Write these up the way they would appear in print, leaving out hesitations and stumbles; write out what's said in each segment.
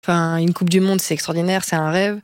Enfin, une Coupe du Monde, c'est extraordinaire, c'est un rêve,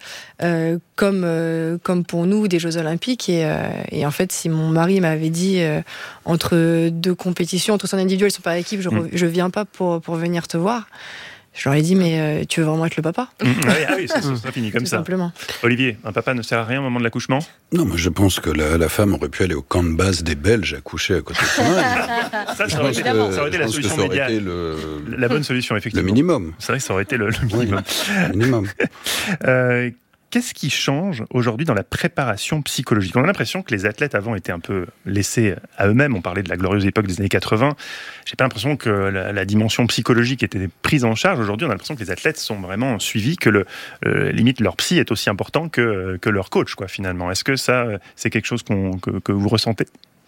comme pour nous des Jeux Olympiques. Et en fait, si mon mari m'avait dit entre deux compétitions, entre son individuel et son par équipe, je viens pas pour venir te voir. Je leur ai dit, mais tu veux vraiment être le papa ? Oui, ça finit comme ça. Simplement. Olivier, un papa ne sert à rien au moment de l'accouchement ? Non, moi je pense que la femme aurait pu aller au camp de base des Belges accoucher à côté de son mari. Ça aurait été la solution médiane. La bonne solution, effectivement. Le minimum. C'est vrai que ça aurait été le minimum. Oui, minimum. Qu'est-ce qui change aujourd'hui dans la préparation psychologique ? On a l'impression que les athlètes avant étaient un peu laissés à eux-mêmes. On parlait de la glorieuse époque des années 80. J'ai pas l'impression que la dimension psychologique était prise en charge. Aujourd'hui, on a l'impression que les athlètes sont vraiment suivis, que limite leur psy est aussi important que leur coach, quoi, finalement. Est-ce que ça, c'est quelque chose que vous ressentez ?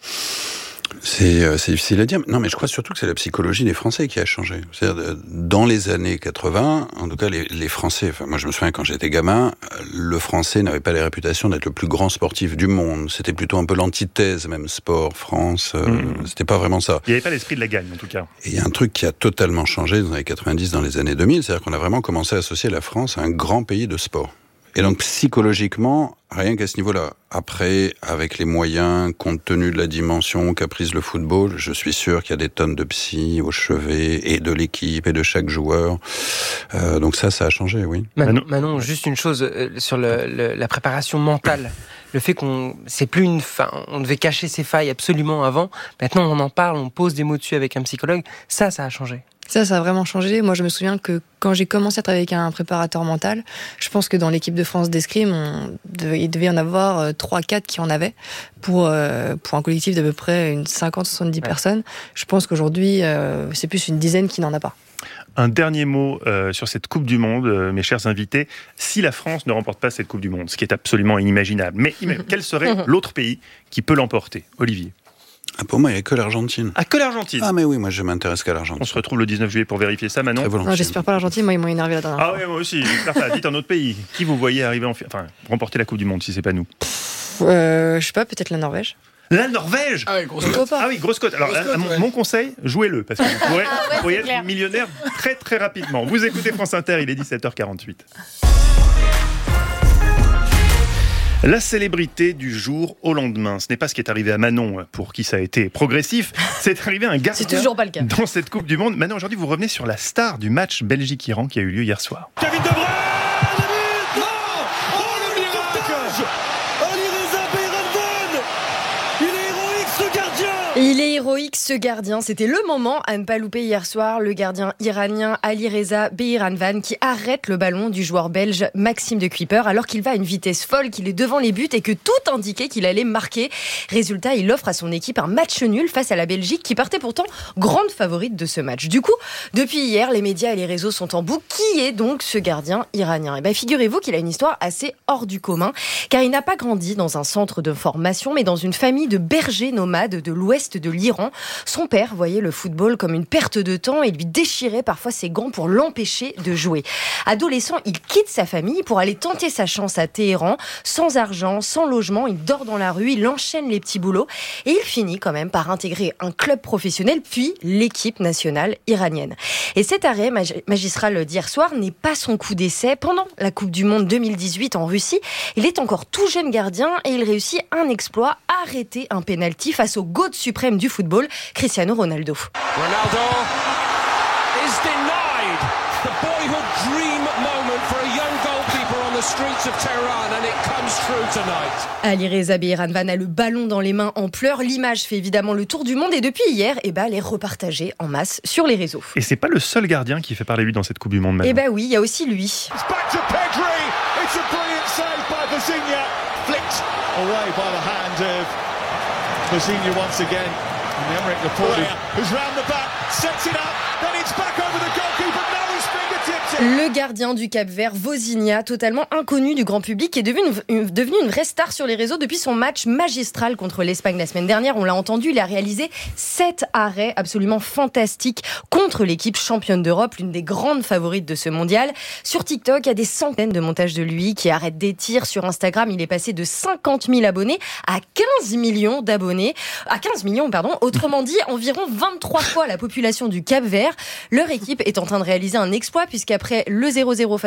C'est difficile à dire. Non, mais je crois surtout que c'est la psychologie des Français qui a changé. C'est-à-dire, dans les années 80, en tout cas, les Français, enfin, moi je me souviens quand j'étais gamin, le Français n'avait pas la réputation d'être le plus grand sportif du monde. C'était plutôt un peu l'antithèse, même sport, France, c'était pas vraiment ça. Il n'y avait pas l'esprit de la gagne, en tout cas. Et il y a un truc qui a totalement changé dans les années 90, dans les années 2000, c'est-à-dire qu'on a vraiment commencé à associer la France à un grand pays de sport. Et donc, psychologiquement, rien qu'à ce niveau-là. Après, avec les moyens, compte tenu de la dimension qu'a prise le football, je suis sûr qu'il y a des tonnes de psy au chevet, et de l'équipe, et de chaque joueur. Donc ça a changé, oui. Manon, juste une chose sur la préparation mentale. Le fait c'est plus on devait cacher ses failles absolument avant. Maintenant, on en parle, on pose des mots dessus avec un psychologue. Ça a changé. Ça a vraiment changé. Moi, je me souviens que quand j'ai commencé à travailler avec un préparateur mental, je pense que dans l'équipe de France d'escrime, il devait y en avoir 3-4 qui en avaient pour un collectif d'à peu près 50-70 personnes. Je pense qu'aujourd'hui, c'est plus une dizaine qui n'en a pas. Un dernier mot sur cette Coupe du Monde, mes chers invités. Si la France ne remporte pas cette Coupe du Monde, ce qui est absolument inimaginable, mais quel serait l'autre pays qui peut l'emporter ? Olivier ? Pour moi, il n'y a que l'Argentine. Ah, que l'Argentine ? Ah, mais oui, moi, je m'intéresse qu'à l'Argentine. On se retrouve le 19 juillet pour vérifier ça, Manon. Non, j'espère pas l'Argentine. Moi, ils m'ont énervé la dernière fois. Ah oui, moi aussi. J'espère pas. Dites un autre pays. Qui vous voyez arriver remporter la Coupe du Monde, si c'est pas nous ? Je sais pas, peut-être la Norvège. La Norvège ? Ah oui, grosse cote. Ah oui, grosse cote. Alors, mon conseil, jouez-le, parce que vous pourrez être millionnaire très très rapidement. Vous écoutez France Inter, il est 17h48. La célébrité du jour au lendemain. Ce n'est pas ce qui est arrivé à Manon, pour qui ça a été progressif. C'est arrivé à un gardien. C'est toujours pas le cas. Dans cette Coupe du Monde. Manon, aujourd'hui, vous revenez sur la star du match Belgique-Iran qui a eu lieu hier soir. Kevin De Bruyne. Non. Oh, le miracle. Alireza Beiranvand. Il est héroïque, ce gardien. Il est héroïque, ce gardien. C'était le moment à ne pas louper hier soir. Le gardien iranien Alireza Beiranvand qui arrête le ballon du joueur belge Maxime de Cuypers alors qu'il va à une vitesse folle, qu'il est devant les buts et que tout indiquait qu'il allait marquer. Résultat, il offre à son équipe un match nul face à la Belgique qui partait pourtant grande favorite de ce match. Du coup, depuis hier, les médias et les réseaux sont en boucle. Qui est donc ce gardien iranien ? Eh bien, figurez-vous qu'il a une histoire assez hors du commun car il n'a pas grandi dans un centre de formation mais dans une famille de bergers nomades de l'ouest de l'Iran. Son père voyait le football comme une perte de temps et lui déchirait parfois ses gants pour l'empêcher de jouer. Adolescent, il quitte sa famille pour aller tenter sa chance à Téhéran. Sans argent, sans logement, il dort dans la rue, il enchaîne les petits boulots et il finit quand même par intégrer un club professionnel puis l'équipe nationale iranienne. Et cet arrêt magistral d'hier soir n'est pas son coup d'essai. Pendant la Coupe du Monde 2018 en Russie, il est encore tout jeune gardien et il réussit un exploit, arrêter un pénalty face au GOAT suprême du football, Cristiano Ronaldo. Ronaldo is denied the boyhood dream moment for a young goalkeeper on the streets of Tehran and it comes true tonight. Alireza Beiranvand a le ballon dans les mains en pleurs. L'image fait évidemment le tour du monde et depuis hier, elle est repartagée en masse sur les réseaux. Et c'est pas le seul gardien qui fait parler lui dans cette Coupe du Monde, Manon. Oui, il y a aussi lui. It's back to Pedri. It's a brilliant save by Vizinha. Flicked away by the hand of Vizinha once again. And the Emmerich Laporte who's round the back, sets it up, then it's back over the goalkeeper, now his fingertips. Le gardien du Cap-Vert, Vozinha, totalement inconnu du grand public, est devenu une vraie star sur les réseaux depuis son match magistral contre l'Espagne la semaine dernière. On l'a entendu, il a réalisé 7 arrêts absolument fantastiques contre l'équipe championne d'Europe, l'une des grandes favorites de ce mondial. Sur TikTok, il y a des centaines de montages de lui qui arrêtent des tirs. Sur Instagram, il est passé de 50 000 abonnés à 15 millions d'abonnés. Autrement dit, environ 23 fois la population du Cap-Vert. Leur équipe est en train de réaliser un exploit puisqu'après le 0-0